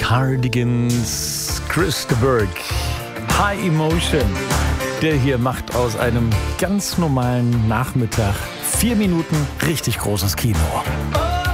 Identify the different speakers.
Speaker 1: Cardigans, Chris de Burgh, High Emotion. Der hier macht aus einem ganz normalen Nachmittag 4 Minuten richtig großes Kino.